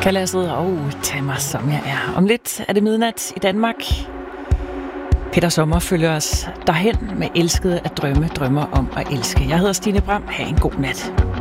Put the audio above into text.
Kalasset og tag mig som jeg er. Om lidt er det midnat i Danmark. Peter Sommer følger os derhen med elskede at drømmer om at elske. Jeg hedder Stine Bram. Ha' en god nat.